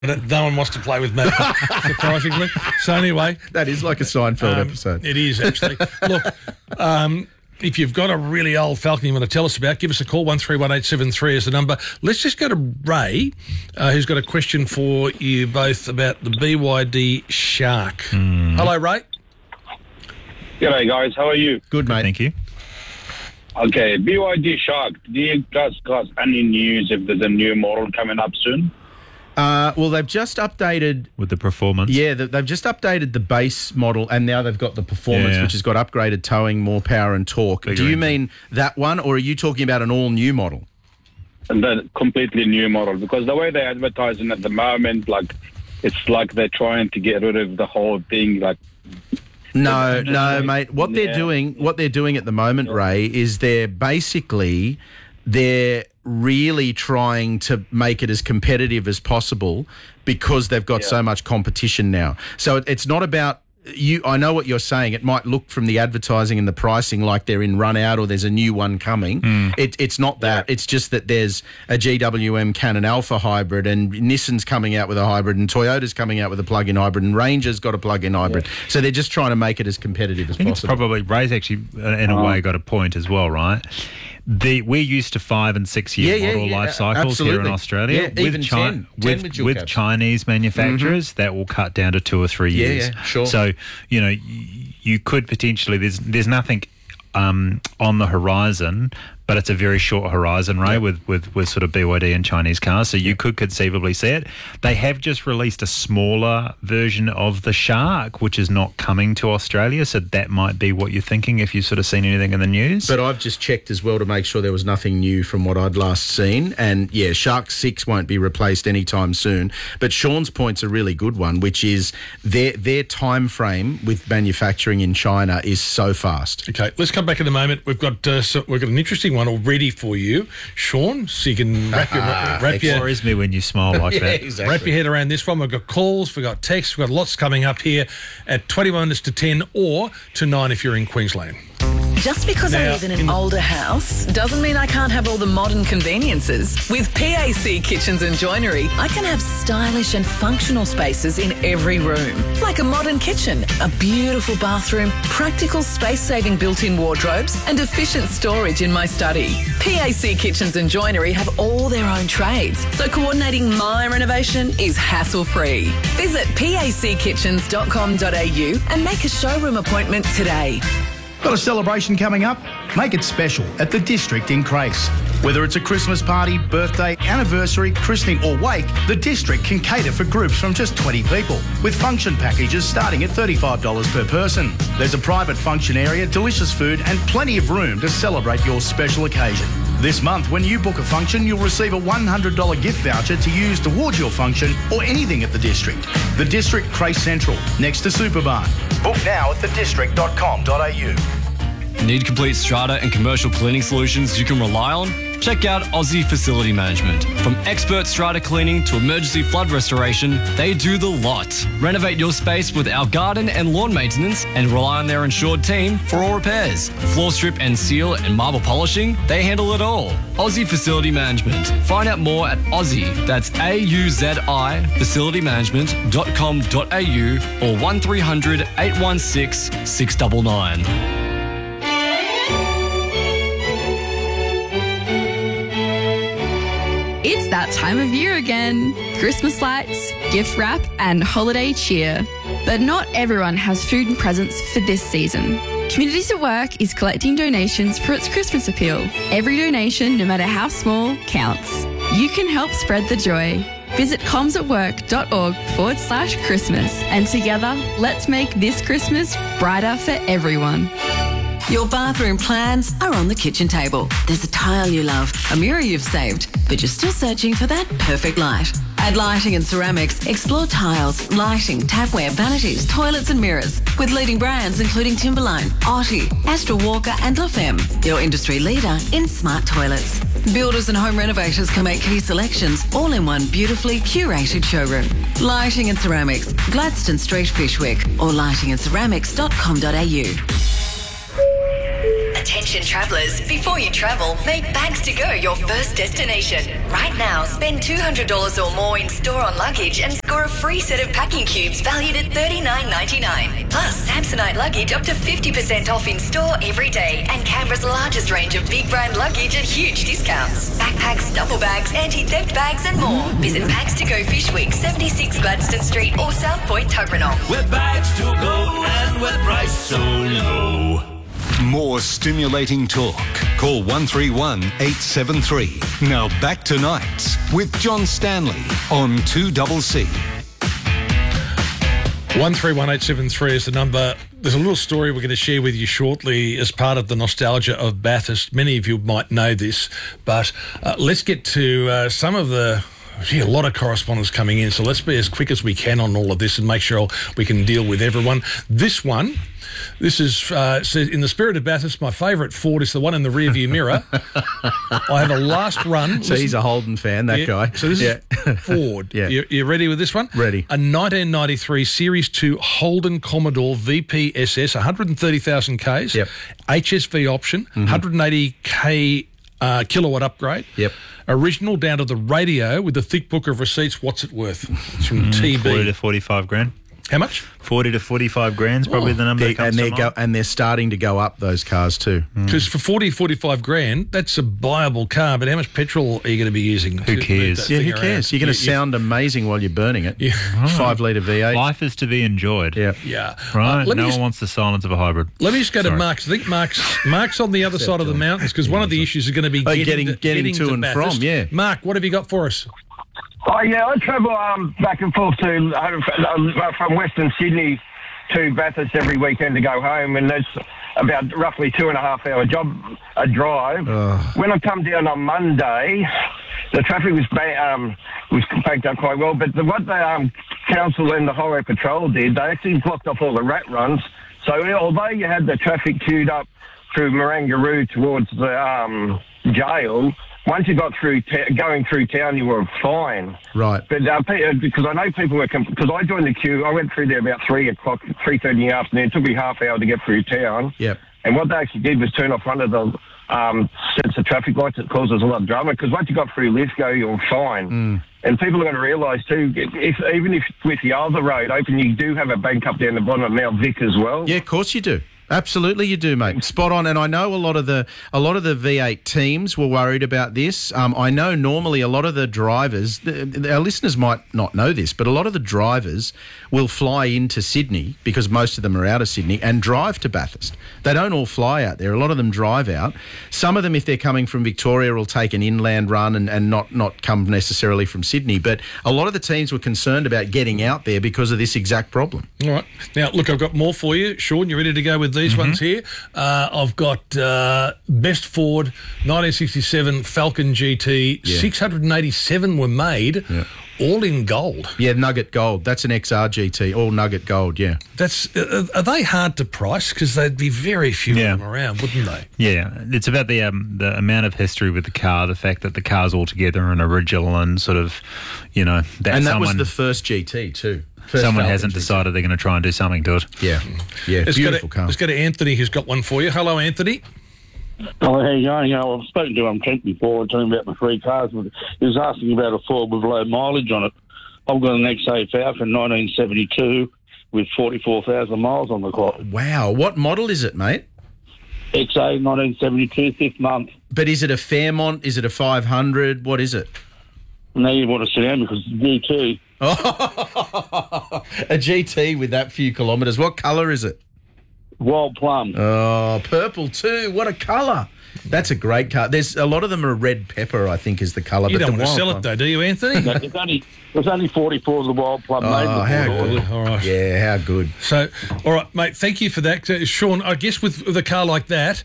No one wants to play with me, surprisingly. So anyway. That is like a Seinfeld episode. It is, actually. Look, if you've got a really old Falcon you want to tell us about, give us a call. 131873 is the number. Let's just go to Ray, who's got a question for you both about the BYD Shark. Hello, Ray. G'day, guys. How are you? Good, mate. Thank you. Okay, BYD Shark. Do you guys got any news if there's a new model coming up soon? Well, they've just updated... With the performance. Yeah, they've just updated the base model, and now they've got the performance, which has got upgraded towing, more power and torque. Do you mean that one, or are you talking about an all-new model? The completely new model, because the way they're advertising at the moment, like, it's like they're trying to get rid of the whole thing, like... No, mate. What they're doing at the moment, Ray, is they're really trying to make it as competitive as possible because they've got so much competition now. So it's not about you. I know what you're saying. It might look from the advertising and the pricing like they're in run out or there's a new one coming. It's not that. It's just that there's a GWM Canon Alpha hybrid and Nissan's coming out with a hybrid and Toyota's coming out with a plug-in hybrid and Ranger's got a plug-in hybrid. So they're just trying to make it as competitive as possible. It's probably, Ray's actually in a way got a point as well, right? We're used to 5 and 6 year model life cycles here in Australia. Yeah, even 10 with Chinese manufacturers, that will cut down to 2 or 3 years. Yeah, sure. So, you could potentially, there's nothing on the horizon, but it's a very short horizon, Ray, with sort of BYD and Chinese cars. So you could conceivably see it. They have just released a smaller version of the Shark, which is not coming to Australia. So that might be what you're thinking if you've sort of seen anything in the news. But I've just checked as well to make sure there was nothing new from what I'd last seen. And yeah, Shark 6 won't be replaced anytime soon. But Sean's point's a really good one, which is their time frame with manufacturing in China is so fast. Okay, let's come back in a moment. We've got an interesting one already for you, Sean, so you can wrap your worries me when you smile like that. Exactly. Wrap your head around this one. We've got calls, we've got texts, we've got lots coming up here at 21 minutes to 10 or to 9 if you're in Queensland. Just because I live in an older house doesn't mean I can't have all the modern conveniences. With PAC Kitchens and Joinery, I can have stylish and functional spaces in every room. Like a modern kitchen, a beautiful bathroom, practical space-saving built-in wardrobes and efficient storage in my study. PAC Kitchens and Joinery have all their own trades, so coordinating my renovation is hassle-free. Visit packitchens.com.au and make a showroom appointment today. Got a celebration coming up? Make it special at the District in Crace. Whether it's a Christmas party, birthday, anniversary, christening or wake, the District can cater for groups from just 20 people, with function packages starting at $35 per person. There's a private function area, delicious food and plenty of room to celebrate your special occasion. This month, when you book a function, you'll receive a $100 gift voucher to use towards your function or anything at the District. The District Crace Central, next to Superbarn. Book now at thedistrict.com.au. Need complete strata and commercial cleaning solutions you can rely on? Check out Aussie Facility Management. From expert strata cleaning to emergency flood restoration, they do the lot. Renovate your space with our garden and lawn maintenance and rely on their insured team for all repairs. Floor strip and seal and marble polishing, they handle it all. Aussie Facility Management. Find out more at Aussie, that's AUZI, facilitymanagement.com.au or 1300 816 699. It's that time of year again. Christmas lights, gift wrap, and holiday cheer. But not everyone has food and presents for this season. Communities at Work is collecting donations for its Christmas appeal. Every donation, no matter how small, counts. You can help spread the joy. Visit comsatwork.org/Christmas and together, let's make this Christmas brighter for everyone. Your bathroom plans are on the kitchen table. There's a tile you love, a mirror you've saved, but you're still searching for that perfect light. At Lighting and Ceramics, explore tiles, lighting, tapware, vanities, toilets and mirrors with leading brands including Timberline, Otti, Astra Walker and La Femme, your industry leader in smart toilets. Builders and home renovators can make key selections all in one beautifully curated showroom. Lighting and Ceramics, Gladstone Street, Fishwick or lightingandceramics.com.au. Attention travellers, before you travel, make Bags to Go your first destination. Right now, spend $200 or more in store on luggage and score a free set of packing cubes valued at $39.99. Plus, Samsonite luggage up to 50% off in store every day, and Canberra's largest range of big brand luggage at huge discounts. Backpacks, duffel bags, anti-theft bags and more. Visit Bags to Go Fish Week, 76 Gladstone Street or South Point, Tuggeranong. With Bags to Go and with price so low. More stimulating talk. Call 131 873. Now back to Nights with John Stanley on 2CC. 131873 is the number. There's a little story we're going to share with you shortly as part of the nostalgia of Bathurst. Many of you might know this, but let's get to some of the... a lot of correspondence coming in, so let's be as quick as we can on all of this and make sure we can deal with everyone. This is says, in the spirit of Bathurst, my favourite Ford is the one in the rearview mirror. I have a last run. So he's a Holden fan, that guy. So this is Ford. Yeah. You ready with this one? Ready. A 1993 Series 2 Holden Commodore VPSS, 130,000 Ks. Yep. HSV option, 180K kilowatt upgrade. Yep. Original down to the radio with the thick book of receipts. What's it worth? It's from TB. 40 to 45 grand. How much? 40 to 45 grand is probably the number that comes to mind. And they're starting to go up, those cars too. Because for 40, 45 grand, that's a buyable car, but how much petrol are you going to be using? Who cares? Yeah, who cares? You're going to sound amazing while you're burning it. Yeah. 5 litre V8. Life is to be enjoyed. Yeah. Yeah. Right? No one wants the silence of a hybrid. Let me just go to Mark's. I think Mark's on the other side of the mountains, because one of the issues is going to be getting to and from, yeah. Mark, what have you got for us? Oh, yeah, I travel back and forth from Western Sydney to Bathurst every weekend to go home, and that's about roughly 2.5 hour drive. When I come down on Monday, the traffic was backed up quite well, but what the council and the Highway Patrol did, they actually blocked off all the rat runs. So although you had the traffic queued up through Marangaroo towards the jail, once you got through going through town, you were fine. Right. But because I know people were... Because I joined the queue, I went through there about 3:30 in the afternoon. It took me half hour to get through town. Yep. And what they actually did was turn off one of the sets of traffic lights that causes a lot of drama, because once you got through Lithgow, you were fine. And people are going to realise too, even if with the other road open, you do have a bank up down the bottom of Mount Vic as well. Yeah, of course you do. Absolutely, you do, mate. Spot on. And I know a lot of the V8 teams were worried about this. I know normally a lot of the drivers, our listeners might not know this, but a lot of the drivers will fly into Sydney, because most of them are out of Sydney, and drive to Bathurst. They don't all fly out there. A lot of them drive out. Some of them, if they're coming from Victoria, will take an inland run and not come necessarily from Sydney. But a lot of the teams were concerned about getting out there because of this exact problem. All right. Now, look, I've got more for you. Sean, you ready to go with these ones here? I've got Best Ford 1967 Falcon GT. 687 were made, all in gold. Yeah, nugget gold. That's an XR GT, all nugget gold. Yeah. That's are they hard to price? Because there'd be very few of them around, wouldn't they? Yeah, it's about the amount of history with the car, the fact that the car's altogether an original, and sort of, that was the first GT too. Someone hasn't decided they're going to try and do something to it. Yeah, beautiful car. Let's go to Anthony, who's got one for you. Hello, Anthony. Oh, how you going? I've spoken to Trent before, talking about my three cars. But he was asking about a Ford with low mileage on it. I've got an XA Falcon 1972 with 44,000 miles on the clock. Wow. What model is it, mate? XA 1972, 5th month. But is it a Fairmont? Is it a 500? What is it? Now you want to sit down because it's a GT. A GT with that few kilometres. What colour is it? Wild plum. Oh, purple too. What a colour. That's a great car. There's a lot of them are red pepper, I think, is the colour. You don't want to sell it though, do you, Anthony? There's only 44 of the wild plum made. Oh, how good. All right. Yeah, how good. So, all right, mate, thank you for that. Sean, I guess with a car like that,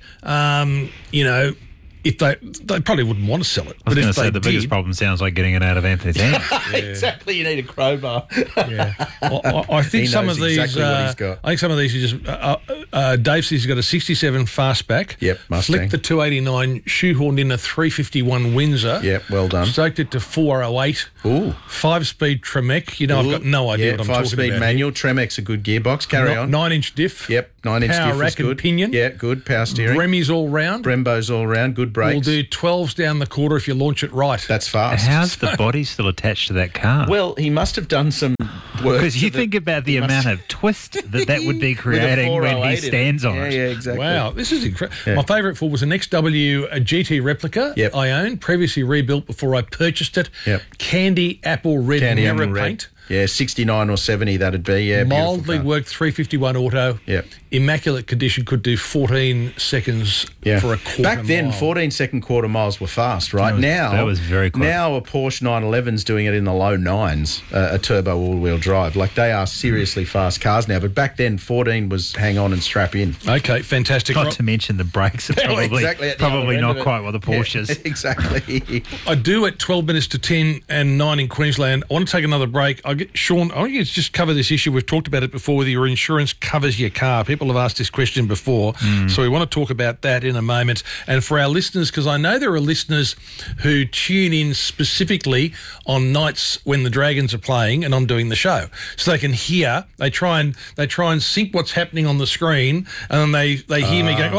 if they probably wouldn't want to sell it. I was going to say the biggest problem sounds like getting it out of Anthony's hands. Exactly, you need a crowbar. I think some of these. exactly what he's got. I think some of these are just Dave says he's got a 67 Fastback. Yep, Mustang. Flicked the 289, shoehorned in a 351 Windsor. Yep, well done. Stoked it to 408. Ooh. 5-speed Tremec. You know, I've got no idea what I'm talking about. 5-speed manual. Tremec's a good gearbox. Carry on. 9-inch diff. Yep, 9-inch Power diff rack is good. and pinion. Yeah, good. Power steering. Brembo's all round. Brembo's all round. Good brakes. We'll do 12s down the quarter if you launch it right. That's fast. How's the body still attached to that car? Well, he must have done some work. Because you think about the amount of twist that would be creating when he stands on it. Yeah, exactly. Wow, this is incredible. Yeah. My favourite Ford was an XW GT replica I owned, previously rebuilt before I purchased it. Yep. Candy apple red mirror paint. Yeah, 69 or 70 that'd be. Yeah, mildly worked 351 auto. Yep. Immaculate condition, could do 14 seconds for a quarter Back then, mile. 14-second quarter miles were fast, right? That was very quick. Now a Porsche 911's doing it in the low 9s, a turbo all-wheel drive. Like, they are seriously fast cars now. But back then, 14 was hang on and strap in. Okay, fantastic. Not to mention the brakes are probably not quite what the Porsche is. Yeah, exactly. I do at 12 minutes to 10 and 9 in Queensland. I want to take another break. Sean, I want you to just cover this issue. We've talked about it before, whether your insurance covers your car. People have asked this question before, so we want to talk about that in a moment. And for our listeners, because I know there are listeners who tune in specifically on nights when the Dragons are playing and I'm doing the show, so they can hear. They try and sync what's happening on the screen, and then they hear me going,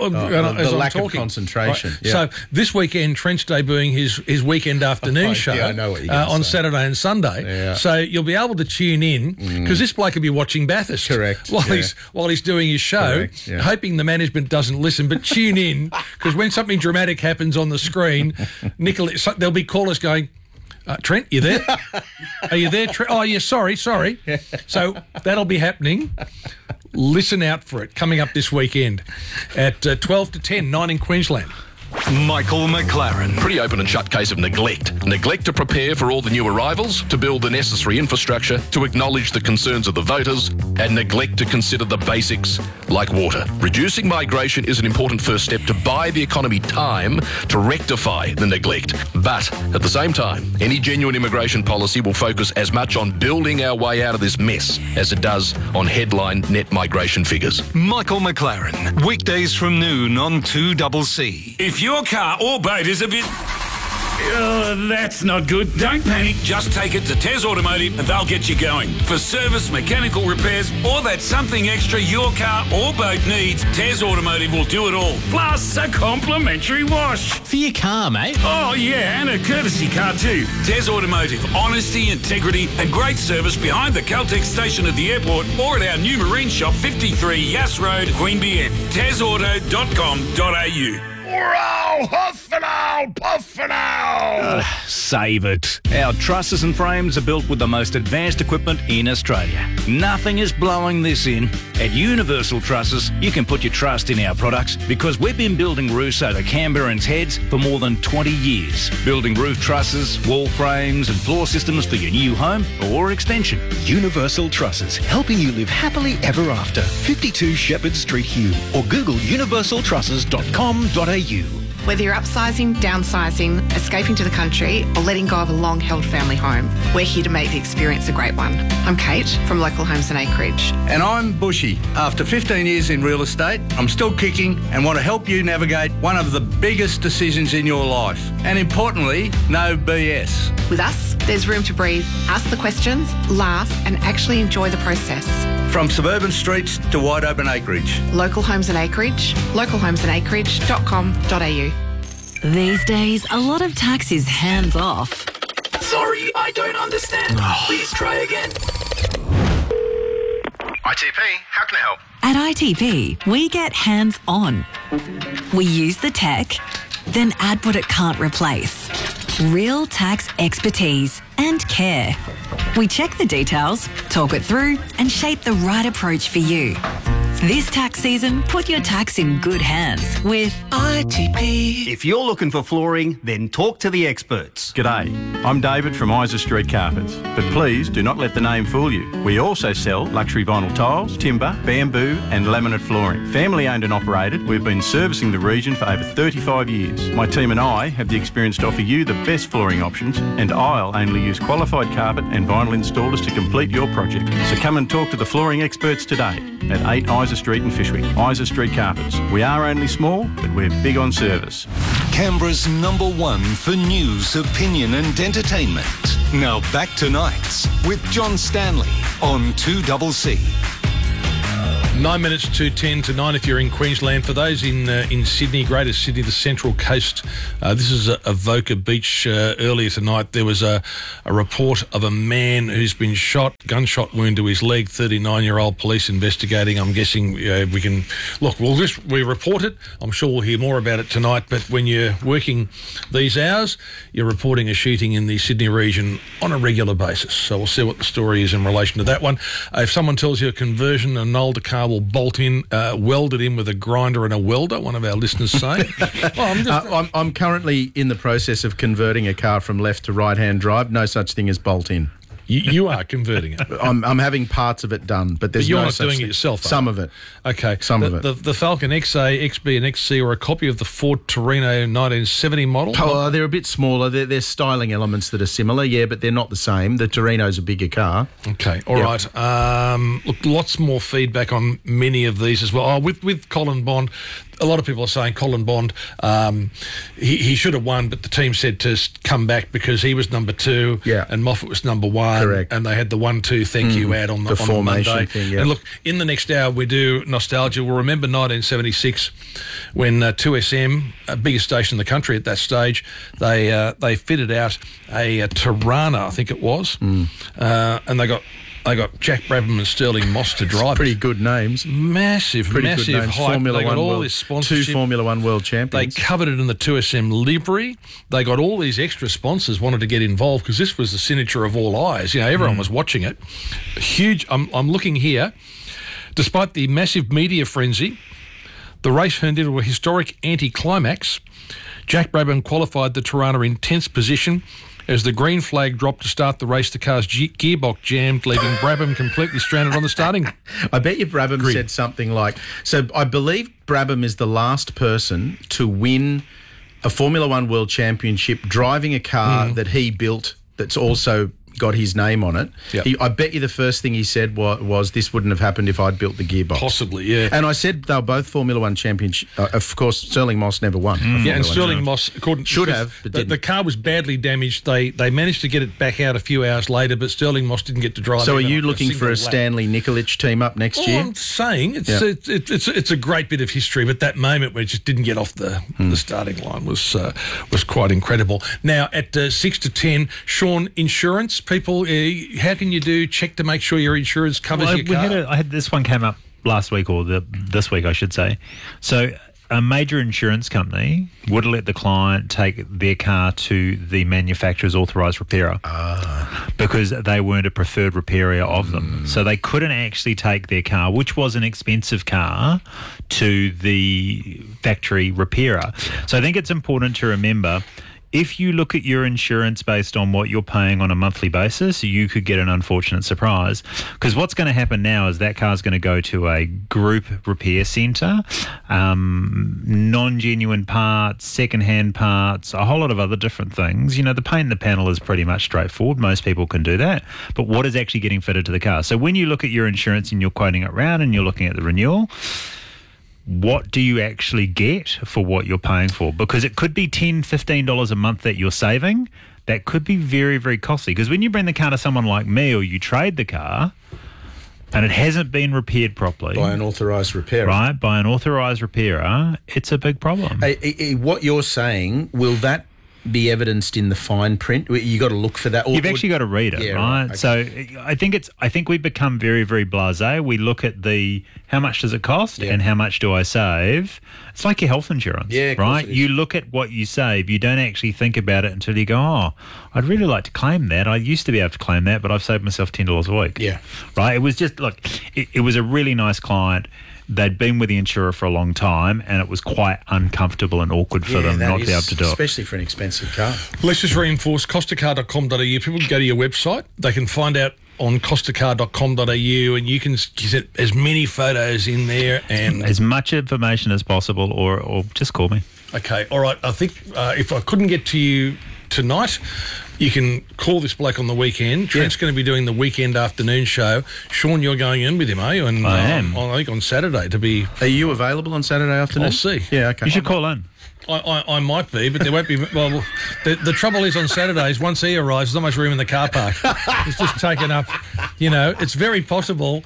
as I'm lack talking. of concentration. Right. Yeah. So this weekend, Trent's debuting his weekend afternoon show I know what you're gonna on say. Saturday and Sunday. Yeah. So you'll be able to tune in because this bloke will be watching Bathurst. Correct. While he's doing his show, Correct, yeah. hoping the management doesn't listen, but tune in because when something dramatic happens on the screen, there'll be callers going, Trent, you there? Are you there, Trent? Oh, yeah, sorry. So that'll be happening. Listen out for it coming up this weekend at 12 to 10, 9 in Queensland. Michael McLaren. Pretty open and shut case of neglect. Neglect to prepare for all the new arrivals, to build the necessary infrastructure, to acknowledge the concerns of the voters, and neglect to consider the basics like water. Reducing migration is an important first step to buy the economy time to rectify the neglect. But at the same time, any genuine immigration policy will focus as much on building our way out of this mess as it does on headline net migration figures. Michael McLaren, weekdays from noon on 2CC. If your car or boat is a bit... that's not good. Don't panic. Just take it to Tez Automotive and they'll get you going. For service, mechanical repairs, or that something extra your car or boat needs, Tez Automotive will do it all. Plus a complimentary wash. For your car, mate. Oh, yeah, and a courtesy car too. Tez Automotive. Honesty, integrity, and great service behind the Caltex station at the airport or at our new marine shop, 53 Yass Road, Queanbeyan. TezAuto.com.au. Row, huff and owl, puff and owl. Save it. Our trusses and frames are built with the most advanced equipment in Australia. Nothing is blowing this in. At Universal Trusses, you can put your trust in our products because we've been building roofs over Canberrans' heads for more than 20 years. Building roof trusses, wall frames and floor systems for your new home or extension. Universal Trusses, helping you live happily ever after. 52 Shepherd Street, Hume, or Google universaltrusses.com.au. Whether you're upsizing, downsizing, escaping to the country, or letting go of a long-held family home, we're here to make the experience a great one. I'm Kate from Local Homes and Acreage. And I'm Bushy. After 15 years in real estate, I'm still kicking and want to help you navigate one of the biggest decisions in your life. And importantly, no BS. With us, there's room to breathe, ask the questions, laugh, and actually enjoy the process. From suburban streets to wide open acreage. Local Homes and Acreage, localhomesandacreage.com.au. These days, a lot of tax is hands off. Sorry, I don't understand. Please try again. ITP, how can I help? At ITP, we get hands on. We use the tech, then add what it can't replace. Real tax expertise and care. We check the details, talk it through, and shape the right approach for you. This tax season, put your tax in good hands with ITP. If you're looking for flooring, then talk to the experts. G'day, I'm David from Isa Street Carpets, but please do not let the name fool you. We also sell luxury vinyl tiles, timber, bamboo and laminate flooring. Family owned and operated, we've been servicing the region for over 35 years. My team and I have the experience to offer you the best flooring options, and I'll only use qualified carpet and vinyl installers to complete your project. So come and talk to the flooring experts today. at 8 Isa Street in Fyshwick. Isa Street Carpets. We are only small, but we're big on service. Canberra's #1 for news, opinion and entertainment. Now back to Nights with John Stanley on 2CC. 9 minutes to 10 to 9 if you're in Queensland. For those in Sydney, Greater Sydney, the Central Coast, this is Avoca Beach. Earlier tonight, there was a report of a man who's been shot, gunshot wound to his leg, 39-year-old, police investigating. I'm guessing we can... Look, we report it. I'm sure we'll hear more about it tonight, but when you're working these hours, you're reporting a shooting in the Sydney region on a regular basis. So we'll see what the story is in relation to that one. If someone tells you a conversion, an older car will bolt in, welded in with a grinder and a welder, one of our listeners saying. I'm currently in the process of converting a car from left to right-hand drive. No such thing as bolt in. You are converting it. I'm having parts of it done, but there's you're no not such doing thing. it yourself. Some of it. Okay. Some of it. The Falcon XA, XB and XC are a copy of the Ford Torino 1970 model. Oh, they're a bit smaller. There's styling elements that are similar, yeah, but they're not the same. The Torino's a bigger car. Okay, all right. Look, lots more feedback on many of these as well. Oh, with Colin Bond, a lot of people are saying Colin Bond, he should have won, but the team said to come back because he was number 2 and Moffat was number 1. Correct. And they had the 1-2 thank you ad on the formation Monday. thing, yeah. And look, in the next hour we do nostalgia. We'll remember 1976 when 2SM, a biggest station in the country at that stage, they fitted out a Tirana, I think it was, and they got Jack Brabham and Sterling Moss to drive. Pretty good names. Massive good names. hype. Formula they got One all world, this sponsorship. 2 Formula One world champions. They covered it in the 2SM livery. They got all these extra sponsors wanted to get involved because this was the signature of all eyes. You know, everyone was watching it. Huge. I'm looking here. Despite the massive media frenzy, the race turned into a historic anti-climax. Jack Brabham qualified the Tirana in 10th position. As the green flag dropped to start the race, the car's gearbox jammed, leaving Brabham completely stranded on the starting. I bet you Brabham grid. said something like, so I believe Brabham is the last person to win a Formula One World Championship driving a car that he built that's also got his name on it. Yep. I bet you the first thing he said was this wouldn't have happened if I'd built the gearbox. Possibly, yeah. And I said they were both Formula One champions. Of course, Sterling Moss never won. Yeah, and Sterling Moss should have, but didn't. The car was badly damaged. They managed to get it back out a few hours later, but Sterling Moss didn't get to drive. So, are you looking for a Stanley Nikolic team up next year? I'm saying it's a great bit of history, but that moment where it just didn't get off the starting line was quite incredible. Now at 6 to 10, Sean, insurance people. How can you do check to make sure your insurance covers your car? I had this one came up last week or this week, I should say. So a major insurance company would let the client take their car to the manufacturer's authorised repairer because they weren't a preferred repairer of them. So they couldn't actually take their car, which was an expensive car, to the factory repairer. So I think it's important to remember, if you look at your insurance based on what you're paying on a monthly basis, you could get an unfortunate surprise. Because what's going to happen now is that car's going to go to a group repair centre, non-genuine parts, second-hand parts, a whole lot of other different things. You know, the paint in the panel is pretty much straightforward. Most people can do that. But what is actually getting fitted to the car? So when you look at your insurance and you're quoting it round and you're looking at the renewal, what do you actually get for what you're paying for? Because it could be $10, $15 a month that you're saving. That could be very, very costly. Because when you bring the car to someone like me or you trade the car and it hasn't been repaired properly. By an authorised repairer. Right, by an authorised repairer, it's a big problem. What you're saying, will that be evidenced in the fine print? You got to look for that. You've actually got to read it, right? Okay. So I think we've become very, very blasé. We look at the how much does it cost and how much do I save. It's like your health insurance, right? You look at what you save. You don't actually think about it until you go, oh, I'd really like to claim that. I used to be able to claim that, but I've saved myself $10 a week. Yeah, right. It was just look. It was a really nice client. They'd been with the insurer for a long time and it was quite uncomfortable and awkward for them not to be able to do it. Especially for an expensive car. Let's just reinforce costacar.com.au. People can go to your website. They can find out on costacar.com.au and you can get as many photos in there and as much information as possible or just call me. Okay, all right. I think if I couldn't get to you tonight. You can call this bloke on the weekend. Trent's going to be doing the weekend afternoon show. Sean, you're going in with him, are you? And I am. I think on Saturday to be... Are you available on Saturday afternoon? I'll see. Yeah, okay. You should call in. I might be, but there won't be... Well, the trouble is on Saturdays, once he arrives, there's not much room in the car park. It's just taken up... You know, it's very possible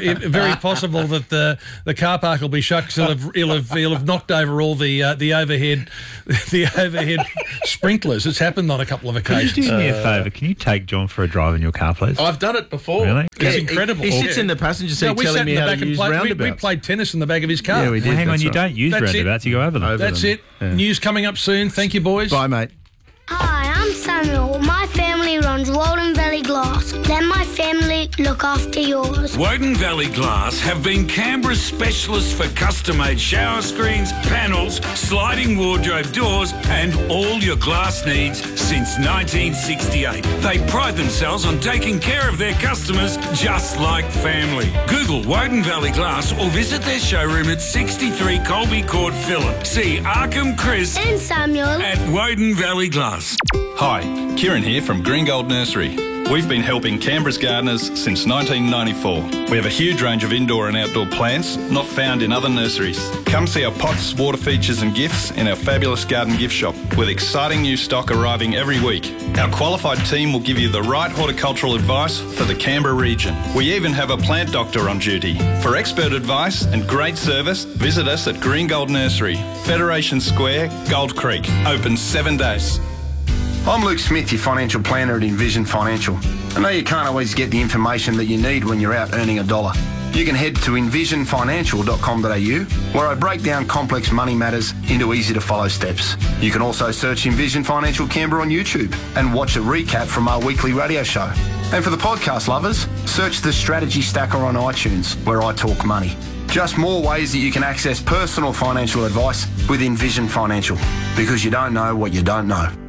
that the car park will be shut because he'll have knocked over all the overhead sprinklers. It's happened on a couple of occasions. Can you do me a favour? Can you take John for a drive in your car, please? I've done it before. Really? It's incredible. He sits in the passenger seat telling me how to use roundabouts. We played tennis in the back of his car. Yeah, we did. Well, hang on, you right. don't use roundabouts. You go over them. That's it. Yeah. News coming up soon. Thank you, boys. Bye, mate. Hi, I'm Samuel. My family runs Walden Valley Glass. Let my family look after yours. Woden Valley Glass have been Canberra's specialists for custom-made shower screens, panels, sliding wardrobe doors and all your glass needs since 1968. They pride themselves on taking care of their customers just like family. Google Woden Valley Glass or visit their showroom at 63 Colby Court, Phillip. See Arkham, Chris and Samuel at Woden Valley Glass. Hi, Kieran here from Green Gold Nursery. We've been helping Canberra's gardeners since 1994. We have a huge range of indoor and outdoor plants not found in other nurseries. Come see our pots, water features and gifts in our fabulous garden gift shop with exciting new stock arriving every week. Our qualified team will give you the right horticultural advice for the Canberra region. We even have a plant doctor on duty. For expert advice and great service, visit us at Green Gold Nursery, Federation Square, Gold Creek. Open 7 days. I'm Luke Smith, your financial planner at Envision Financial. I know you can't always get the information that you need when you're out earning a dollar. You can head to envisionfinancial.com.au, where I break down complex money matters into easy-to-follow steps. You can also search Envision Financial Canberra on YouTube and watch a recap from our weekly radio show. And for the podcast lovers, search the Strategy Stacker on iTunes, where I talk money. Just more ways that you can access personal financial advice with Envision Financial, because you don't know what you don't know.